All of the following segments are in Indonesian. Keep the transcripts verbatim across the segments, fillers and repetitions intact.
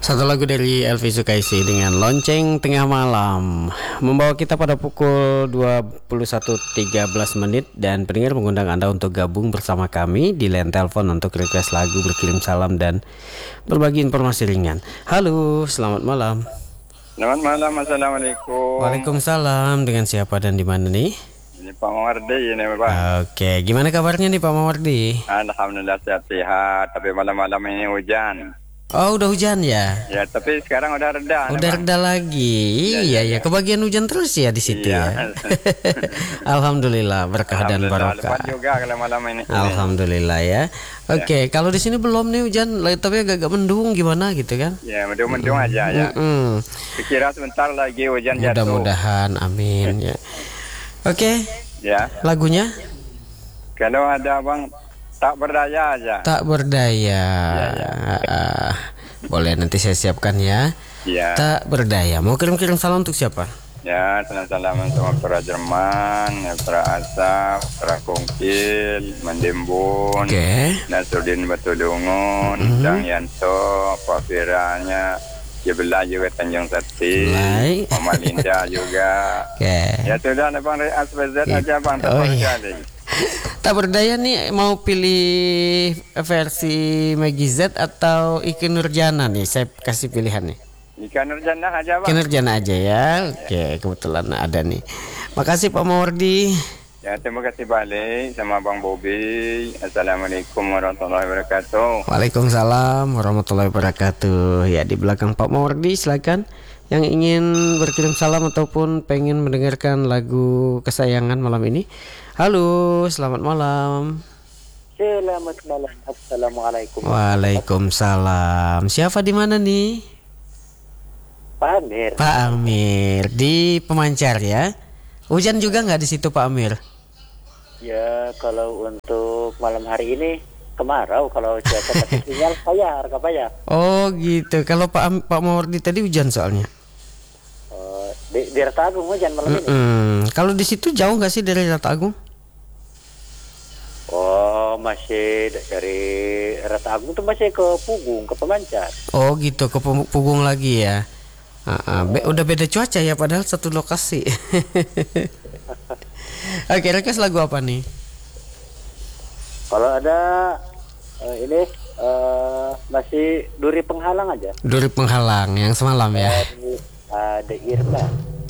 Satu lagu dari Elvi Sukaisi dengan Lonceng Tengah Malam membawa kita pada pukul dua puluh satu tiga belas menit. Dan pendengar mengundang Anda untuk gabung bersama kami di line telepon untuk request lagu, berkirim salam, dan berbagi informasi ringan. Halo, selamat malam. Selamat malam, assalamualaikum. Waalaikumsalam. Dengan siapa dan di mana nih? Ini Pak Mawardi ini Pak. Oke, gimana kabarnya nih Pak Mawardi? Alhamdulillah sehat-sehat, tapi malam-malam ini hujan. Oh, udah hujan ya? Ya, tapi sekarang udah reda. Udah Bang. reda lagi. Ya, Iya, ya, ya, ya. kebagian hujan terus ya di situ Iya. ya. Alhamdulillah, berkah dan Alhamdulillah, barokah. lepas juga kalau malam ini. Alhamdulillah ya. Oke, kalau di sini belum nih hujan, tapi agak-agak mendung gimana gitu kan? Ya, mendung-mendung aja ya. Mm-mm. Dikira sebentar lagi hujan jatuh. Mudah-mudahan, amin ya. Oke, Ya, lagunya kalau ada Bang tak berdaya aja. Tak Berdaya. Ya, ya. Ah, boleh nanti saya siapkan ya. Ya. Tak Berdaya. Mau kirim-kirim salam untuk siapa? Ya, salam-salam sama para Jerman, para Asap, para Kongkil, Mendembun, Oke. Nasruddin Batulungun, Dang Yanto, Pak Firanya, Jebelah juga Tanjung Sati, Belai. Mama Linda juga. Oke. Ya sudah, Bang Reas B Z aja Bang, Oh, tak iya. sekali. Tak Berdaya nih mau pilih versi Maggie Z atau Ikke Nurjana nih? Saya kasih pilihan nih. Ikan Nurjana aja Ikke Bang. Nurjana aja ya. Oke, kebetulan ada nih. Makasih Pak Mawardi. Ya, terima kasih balik sama Bang Bobi. Assalamualaikum warahmatullahi wabarakatuh. Waalaikumsalam warahmatullahi wabarakatuh. Ya, di belakang Pak Mawardi silakan yang ingin berkirim salam ataupun pengen mendengarkan lagu kesayangan malam ini. Halo, selamat malam. Selamat malam. Assalamualaikum. Waalaikumsalam. Siapa di mana nih? Pak Amir. Pak Amir di Pemancar ya. Hujan juga nggak di situ Pak Amir? Ya, kalau untuk malam hari ini kemarau, kalau cuaca tapi sinyal payah, harga payah. Oh gitu. Kalau Pak Am- Pak Mawardi tadi hujan soalnya. Uh, di, di Ratagung hujan malam ini. Mm-mm. Kalau di situ jauh nggak sih dari Ratagung? Oh, masih d- dari Ratagung tuh masih ke Pugung, ke Pemancar. Oh gitu, ke Pu- Pugung lagi ya. Ah, ah, be- udah beda cuaca ya, padahal satu lokasi. Oke, request lagu apa nih? Kalau ada uh, ini uh, masih Duri Penghalang aja. Duri Penghalang yang semalam ya. Dari uh, The Irma.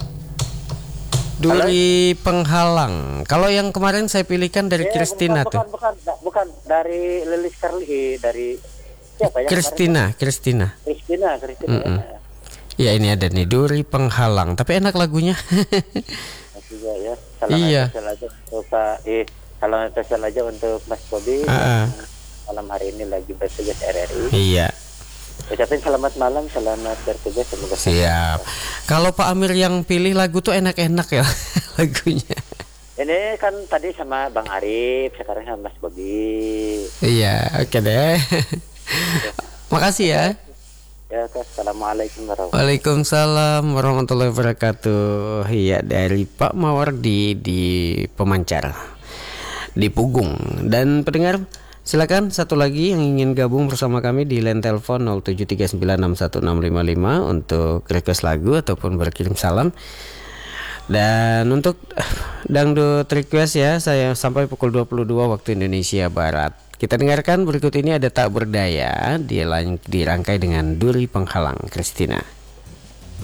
Duri Penghalang. Kalau yang kemarin saya pilihkan dari Eh, Kristina bukan, tuh. bukan, bukan, bukan dari Lilis Carly, dari siapa ya? Kristina, Kristina. Kristina, Kristina. Mm-mm. Ya. Ya ini ada nih Duri Penghalang, tapi enak lagunya. Juga ya. Salam Iya. spesial aja untuk Pak eh salam spesial aja untuk Mas Bobi Ah, ah. yang malam hari ini lagi bertugas R R I. Iya, Ucapin selamat malam, selamat bertugas, semoga siap. Kalau Pak Amir yang pilih lagu tuh enak-enak ya lagunya. Ini kan tadi sama Bang Arif, sekarang sama Mas Bobi. Iya, oke deh. Makasih ya. Ya, Kak. Assalamualaikum warahmatullahi Waalaikumsalam warahmatullahi wabarakatuh. Iya, dari Pak Mawardi di Pemancar di Pugung. Dan pendengar silakan satu lagi yang ingin gabung bersama kami di line telepon nol tujuh tiga sembilan enam satu enam lima lima untuk request lagu ataupun berkirim salam. Dan untuk dangdut request ya, saya sampai pukul dua puluh dua waktu Indonesia Barat. Kita dengarkan berikut ini ada Tak Berdaya, dia lang- dirangkai dengan Duri Penghalang, Kristina.